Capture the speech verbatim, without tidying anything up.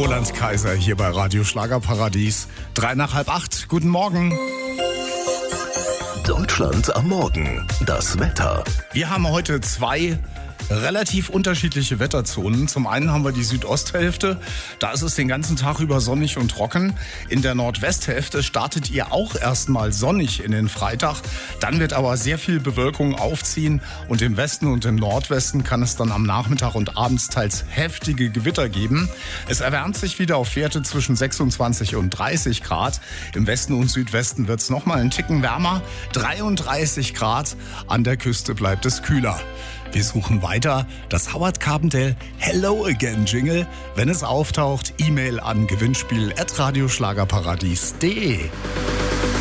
Roland Kaiser hier bei Radio Schlagerparadies. Drei nach halb acht. Guten Morgen. Deutschland am Morgen. Das Wetter. Wir haben heute zwei relativ unterschiedliche Wetterzonen. Zum einen haben wir die Südosthälfte. Da ist es den ganzen Tag über sonnig und trocken. In der Nordwesthälfte startet ihr auch erstmal sonnig in den Freitag. Dann wird aber sehr viel Bewölkung aufziehen. Und im Westen und im Nordwesten kann es dann am Nachmittag und abends teils heftige Gewitter geben. Es erwärmt sich wieder auf Werte zwischen sechsundzwanzig und dreißig Grad. Im Westen und Südwesten wird es nochmal einen Ticken wärmer. dreiunddreißig Grad. An der Küste bleibt es kühler. Wir suchen weiter das Howard Carpendale Hello Again Jingle. Wenn es auftaucht, E-Mail an gewinnspiel at radioschlagerparadies punkt de.